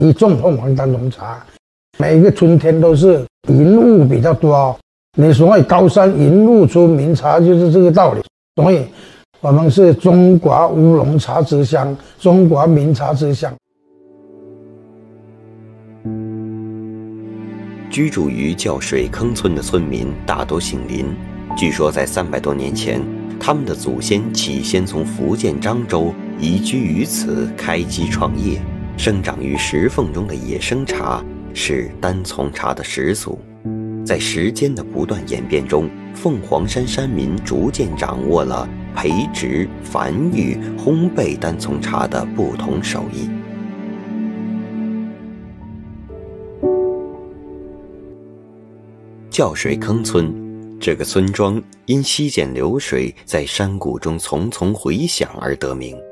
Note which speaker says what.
Speaker 1: 一种凤凰单丛茶，每一个春天都是云雾比较多哦。你所谓高山云雾出名茶就是这个道理。所以我们是中国乌龙茶之乡，中国名茶之乡。
Speaker 2: 居住于叫水坑村的村民大多姓林，据说在300多年前，他们的祖先起先从福建漳州移居于此，开基创业。生长于石缝中的野生茶是单丛茶的始祖。在时间的不断演变中，凤凰山山民逐渐掌握了培植、繁育、烘焙单丛茶的不同手艺。叫水坑村这个村庄因溪涧流水在山谷中淙淙回响而得名。